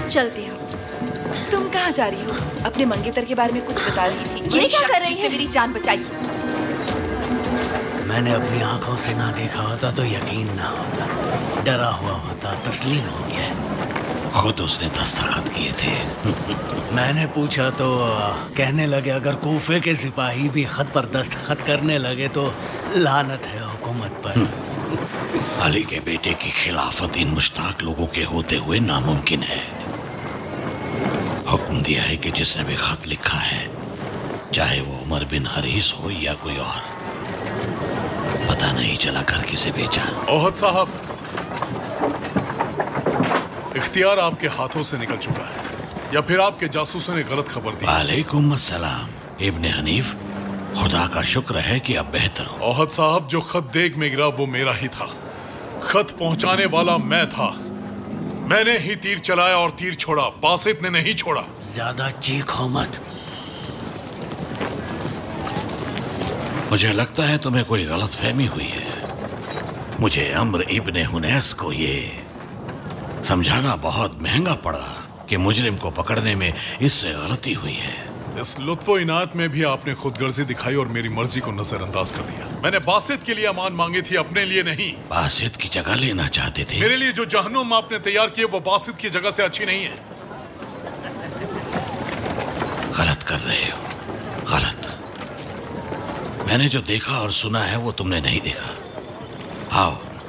चलते हो। तुम कहाँ जा रही हो? अपने मंगेतर के बारे में कुछ बता रही थी। ये क्या कर रही है? मेरी जान बचाई। मैंने अपनी आंखों से ना देखा होता तो यकीन ना होता, डरा हुआ होता, तस्लीम हो गया। खुद उसने दस्तखत किए थे। मैंने पूछा तो कहने लगे अगर कूफे के सिपाही भी खत पर दस्तखत करने लगे तो लानत है हुकूमत पर। अली के बेटे की खिलाफत इन मुश्ताक लोगों के होते हुए नामुमकिन है। हुक्म दिया है कि जिसने भी खत लिखा है, चाहे वो उमर बिन हरीस हो या कोई और, पता नहीं चला घर किसे भेजा। ओहद साहब, इख्तियार आपके हाथों से निकल चुका है या फिर आपके जासूसों ने गलत खबर दी? वालेकुम अस्सलाम इब्ने हनीफ, खुदा का शुक्र है कि अब बेहतर हो। ओहद साहब, जो खत देग में गिरा वो मेरा ही था। खत पहुंचाने वाला मैं था। मैंने ही तीर चलाया और तीर छोड़ा, बासित ने नहीं छोड़ा। ज्यादा चीखो मत। मुझे लगता है तुम्हें कोई गलतफहमी हुई है। मुझे अम्र इब्ने हुनैस को ये समझाना बहुत महंगा पड़ा कि मुजरिम को पकड़ने में इससे गलती हुई है। इस लुत्फो इनायत में भी आपने खुदगर्जी दिखाई और मेरी मर्जी को नजरअंदाज कर दिया। मैंने बासित के लिए अमान मांगी थी, अपने लिए नहीं। बासित की जगह लेना चाहते थे? मेरे लिए जो जहन्नुम आपने तैयार किए वो बासित की जगह से अच्छी नहीं है। गलत कर रहे हो, गलत। मैंने जो देखा और सुना है वो तुमने नहीं देखा। आओ